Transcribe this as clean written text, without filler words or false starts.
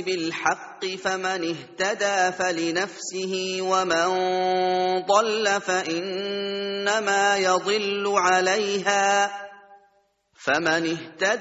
بالحق فمن اهتدى فلنفسه ومن ضل فإنما يضل عليها فمن اهتدى